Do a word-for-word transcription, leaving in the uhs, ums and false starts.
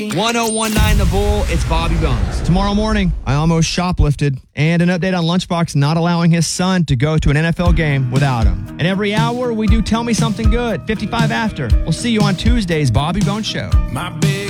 one oh one nine The Bull, it's Bobby Bones. Tomorrow morning, I almost shoplifted. And an update on Lunchbox not allowing his son to go to an N F L game without him. And every hour, we do Tell Me Something Good, fifty-five after. We'll see you on Tuesday's Bobby Bones Show. My big